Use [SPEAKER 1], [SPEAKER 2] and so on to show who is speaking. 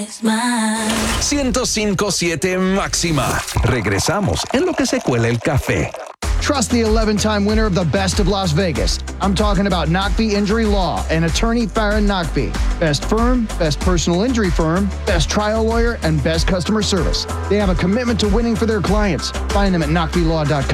[SPEAKER 1] 105.7 Máxima. Regresamos en lo que se cuela el café.
[SPEAKER 2] Trust the 11-time winner of the Best of Las Vegas. I'm talking about Knockby Injury Law and attorney Farron Knockby. Best firm, best personal injury firm, best trial lawyer, and best customer service. They have a commitment to winning for their clients. Find them at knockbylaw.com.